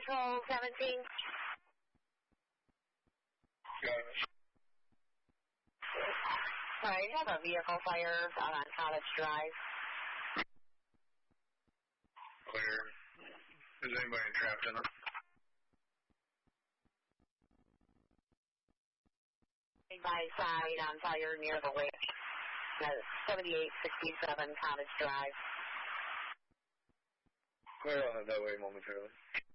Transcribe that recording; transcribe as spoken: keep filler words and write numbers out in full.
Control seventeen. Got it. Sorry, I have a vehicle fire out on Cottage Drive. Clear. Is anybody trapped in it? By side on fire near the lake. That's seventy-eight sixty-seven Cottage Drive. Clear, I'll head that way momentarily.